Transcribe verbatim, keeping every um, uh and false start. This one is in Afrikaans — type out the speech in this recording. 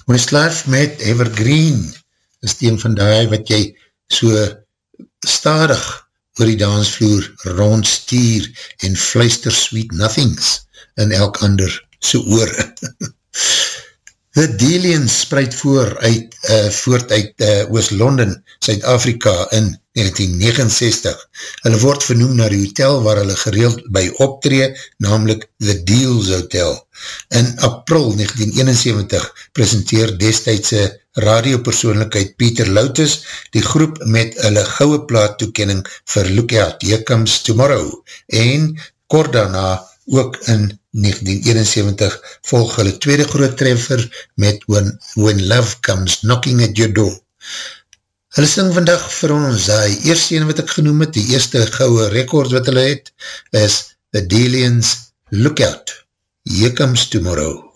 Westlife met Evergreen is die een van die wat jy so stadig oor die dansvloer rondstuur en fluister sweet nothings in elk ander so oor. The Delians spreid voor uit, uh, voort uit uh, Oost-London, Suid-Afrika in negentien negenenzestig. Hulle word vernoem na die hotel waar hulle gereeld by optree, namelijk The Deals Hotel. In april negentien eenenzeventig presenteer destijdse radiopersoonlikheid Peter Loutus die groep met hulle goue plaat toekenning vir Look Out, Here Comes Tomorrow en kort daarna ook in negentien eenenzeventig volg hulle tweede groot treffer met When, When Love Comes Knocking at Your Door. Hulle sing vandag vir ons, die eerste ene wat ek genoem het, die eerste goue rekord wat hulle het, is The Delians Look Out, Here Comes Tomorrow.